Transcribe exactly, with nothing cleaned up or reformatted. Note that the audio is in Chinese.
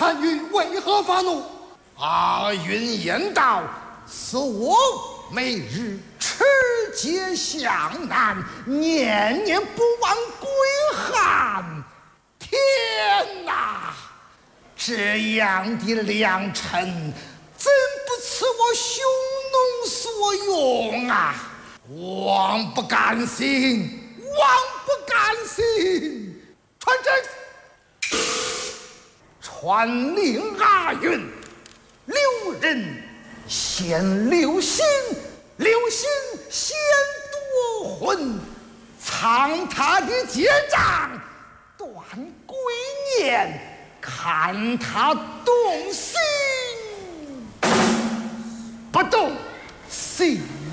单于为何发怒？ 阿云言道：“是我每日持节向南，年年不忘归汉。天哪！这样的良臣，怎不赐我匈奴所用啊？枉不甘心，枉不甘心！传真，传令阿云，留人先留心，留心先夺魂，藏他的结账，断归念。看他动心，不动心。